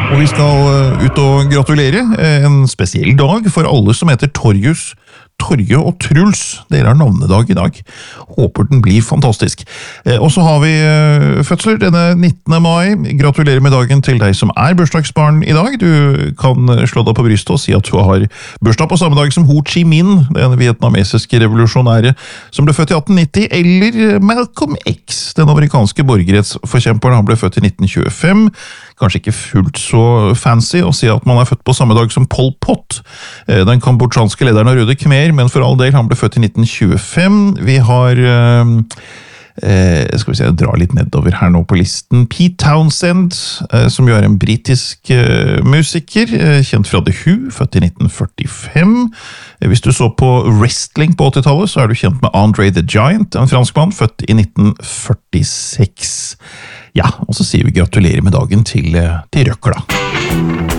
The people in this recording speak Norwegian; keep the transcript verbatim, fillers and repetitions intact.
Og vi skal ut og gratulere en spesiell dag for alle som heter Torjus, Torje og Truls. Dere har navnedag i dag. Håper den blir fantastisk. Og så har vi fødsler denne nittende mai. Gratulerer med dagen til deg som er bursdagsbarn i dag. Du kan slå deg på brystet og si at du har bursdag på samme dag som Ho Chi Minh, den vietnamesiske revolusjonære som ble født i atten nitti, eller Malcolm X, den amerikanske borgerrettsforkjemperen. Han ble født i nitten tjuefem. Kanskje ikke fullt så fancy å si at man er født på samme dag som Pol Pot, den kambodjanske lederen av Røde Khmer, men for all del, han ble født i nitten tjuefem. Vi har, eh, skal vi se, jeg drar litt nedover her nå på listen, Pete Townsend, eh, som jo er en britisk eh, musiker, eh, kjent fra The Who, født i nitten førtifem. Eh, hvis du så på wrestling på åttitallet, så er du kjent med Andre the Giant, en franskmann, født i nitten førtiseks. Ja, og så sier vi gratulerer med dagen til, til Røkla.